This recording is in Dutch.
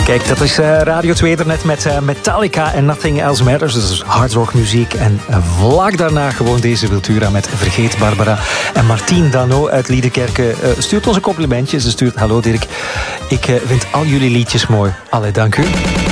Kijk, dat is Radio 2 er net met Metallica en Nothing Else Matters. Dus hardrockmuziek. En vlak daarna gewoon deze Wiltura met Vergeet Barbara. En Martien Dano uit Liedekerke stuurt ons een complimentje. Ze stuurt: hallo Dirk, ik vind al jullie liedjes mooi. Allee, dank u.